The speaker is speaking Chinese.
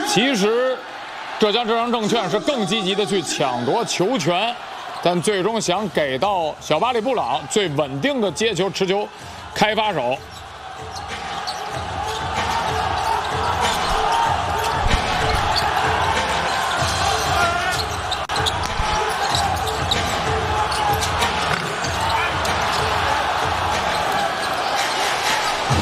其实，浙江浙商证券是更积极的去抢夺球权，但最终想给到小巴里布朗最稳定的接球、持球、开发手。